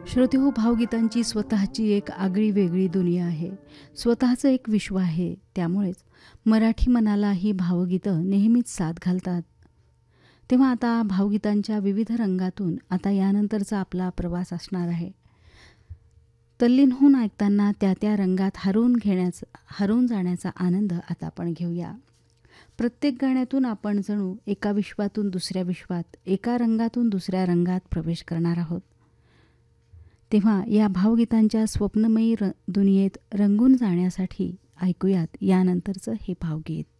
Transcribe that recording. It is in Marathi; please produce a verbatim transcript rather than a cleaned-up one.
श्रोतेहो, भावगीतांची स्वतःची एक आगळी वेगळी दुनिया आहे. स्वतःचं एक विश्व आहे. त्यामुळेच मराठी मनाला ही भावगीतं नेहमीच साथ घालतात. तेव्हा आता भावगीतांच्या विविध रंगातून आता यानंतरचा आपला प्रवास असणार आहे. तल्लीन होऊन ऐकताना त्या त्या रंगात हरवून घेण्याचा हरवून जाण्याचा आनंद आता आपण घेऊया. प्रत्येक गाण्यातून आपण जणू एका विश्वातून दुसऱ्या विश्वात, एका रंगातून दुसऱ्या रंगात प्रवेश करणार आहोत. तेव्हा या भावगीतांच्या स्वप्नमयी र दुनियेत रंगून जाण्यासाठी ऐकूयात यानंतरचं हे भावगीत.